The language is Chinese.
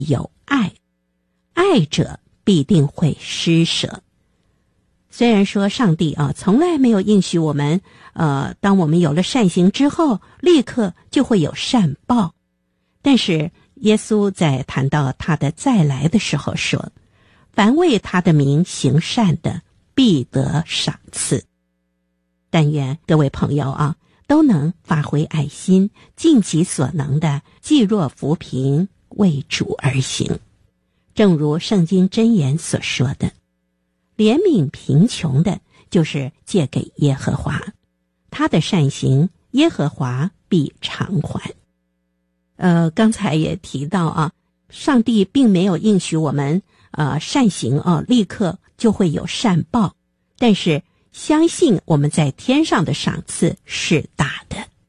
有爱，爱者必定会施舍。虽然说上帝从来没有应许我们当我们有了善行之后立刻就会有善报，但是耶稣在谈到他的再来的时候说，凡为他的名行善的必得赏赐。但愿各位朋友都能发挥爱心，尽其所能的济弱扶贫，为主而行。正如圣经箴言所说的，怜悯贫穷的就是借给耶和华，他的善行耶和华必偿还。刚才也提到上帝并没有应许我们善行立刻就会有善报，但是相信我们在天上的赏赐是大的。